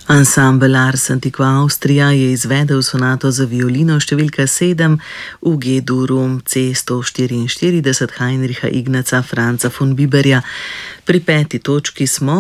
Ansambel Ars Antiqua Austria je izvedel sonato za violino številka 7 v G-duru C144 Heinricha Ignaca Franza von Bibberja. Pri 5. točki smo